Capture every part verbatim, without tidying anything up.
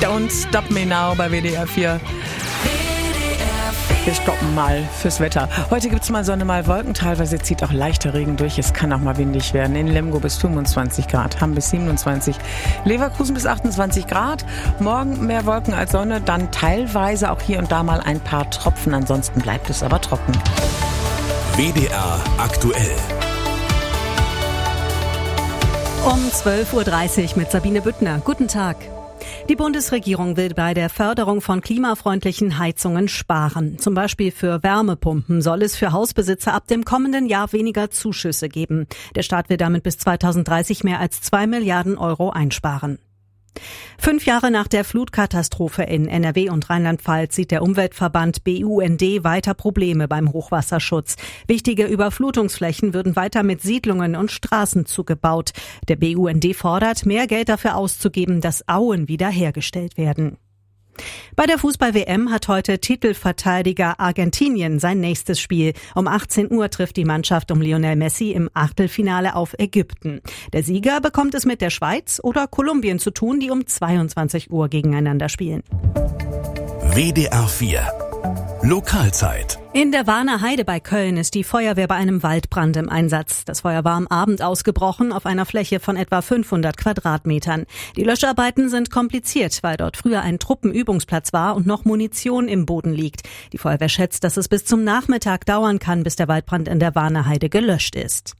und Stop Me Now bei W D R vier. Wir stoppen mal fürs Wetter. Heute gibt es mal Sonne, mal Wolken. Teilweise zieht auch leichter Regen durch. Es kann auch mal windig werden. In Lemgo bis fünfundzwanzig Grad, Hamm bis siebenundzwanzig, Leverkusen bis achtundzwanzig Grad. Morgen mehr Wolken als Sonne, dann teilweise auch hier und da mal ein paar Tropfen. Ansonsten bleibt es aber trocken. W D R aktuell. Um zwölf Uhr dreißig mit Sabine Büttner. Guten Tag. Die Bundesregierung will bei der Förderung von klimafreundlichen Heizungen sparen. Zum Beispiel für Wärmepumpen soll es für Hausbesitzer ab dem kommenden Jahr weniger Zuschüsse geben. Der Staat will damit bis zweitausenddreißig mehr als zwei Milliarden Euro einsparen. Fünf Jahre nach der Flutkatastrophe in N R W und Rheinland-Pfalz sieht der Umweltverband B U N D weiter Probleme beim Hochwasserschutz. Wichtige Überflutungsflächen würden weiter mit Siedlungen und Straßen zugebaut. Der B U N D fordert, mehr Geld dafür auszugeben, dass Auen wiederhergestellt werden. Bei der Fußball-W M hat heute Titelverteidiger Argentinien sein nächstes Spiel. Um achtzehn Uhr trifft die Mannschaft um Lionel Messi im Achtelfinale auf Ägypten. Der Sieger bekommt es mit der Schweiz oder Kolumbien zu tun, die um zweiundzwanzig Uhr gegeneinander spielen. W D R vier Lokalzeit. In der Warner Heide bei Köln ist die Feuerwehr bei einem Waldbrand im Einsatz. Das Feuer war am Abend ausgebrochen auf einer Fläche von etwa fünfhundert Quadratmetern. Die Löscharbeiten sind kompliziert, weil dort früher ein Truppenübungsplatz war und noch Munition im Boden liegt. Die Feuerwehr schätzt, dass es bis zum Nachmittag dauern kann, bis der Waldbrand in der Warner Heide gelöscht ist.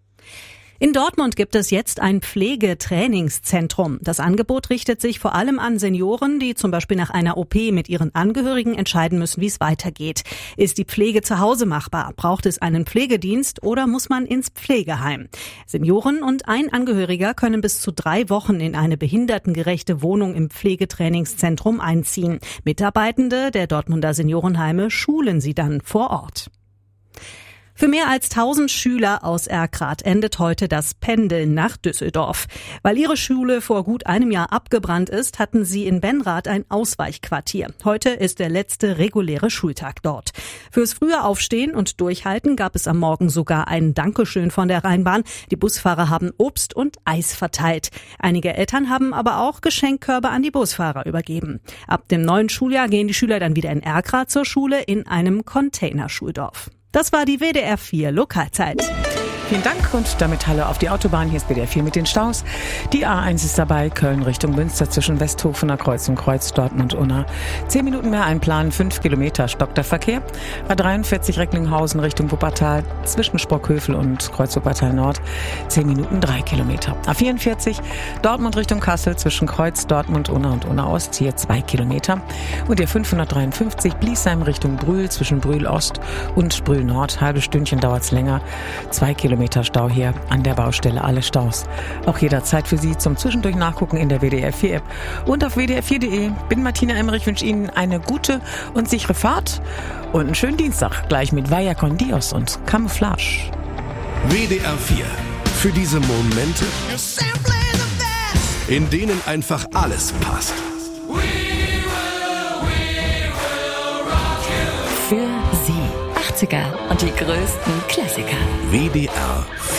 In Dortmund gibt es jetzt ein Pflegetrainingszentrum. Das Angebot richtet sich vor allem an Senioren, die zum Beispiel nach einer O P mit ihren Angehörigen entscheiden müssen, wie es weitergeht. Ist die Pflege zu Hause machbar? Braucht es einen Pflegedienst oder muss man ins Pflegeheim? Senioren und ein Angehöriger können bis zu drei Wochen in eine behindertengerechte Wohnung im Pflegetrainingszentrum einziehen. Mitarbeitende der Dortmunder Seniorenheime schulen sie dann vor Ort. Für mehr als tausend Schüler aus Erkrath endet heute das Pendeln nach Düsseldorf. Weil ihre Schule vor gut einem Jahr abgebrannt ist, hatten sie in Benrath ein Ausweichquartier. Heute ist der letzte reguläre Schultag dort. Fürs frühe Aufstehen und Durchhalten gab es am Morgen sogar ein Dankeschön von der Rheinbahn. Die Busfahrer haben Obst und Eis verteilt. Einige Eltern haben aber auch Geschenkkörbe an die Busfahrer übergeben. Ab dem neuen Schuljahr gehen die Schüler dann wieder in Erkrath zur Schule in einem Containerschuldorf. Das war die W D R vier Lokalzeit. Vielen Dank und damit Hallo auf die Autobahn. Hier ist W D R vier mit den Staus. Die A eins ist dabei, Köln Richtung Münster zwischen Westhofener Kreuz und Kreuz Dortmund-Unna. Zehn Minuten mehr einplanen, fünf Kilometer stockt der Verkehr. A dreiundvierzig Recklinghausen Richtung Wuppertal zwischen Sprockhövel und Kreuz Wuppertal Nord. Zehn Minuten, drei Kilometer. A vierundvierzig Dortmund Richtung Kassel zwischen Kreuz Dortmund-Unna und Unna Ost. Hier zwei Kilometer. Und der fünfhundertdreiundfünfzig Bliesheim Richtung Brühl zwischen Brühl Ost und Brühl Nord. Halbe Stündchen dauert's länger. Zwei Kilometer Stau hier an der Baustelle, alle Staus. Auch jederzeit für Sie zum Zwischendurch nachgucken in der W D R vier App und auf W D R vier Punkt de. Bin Martina Emmerich, wünsche Ihnen eine gute und sichere Fahrt und einen schönen Dienstag, gleich mit Vaya con Dios und Camouflage. W D R vier. Für diese Momente, in denen einfach alles passt. Für Sie. achtziger und die größten Klassiker. W D R vier.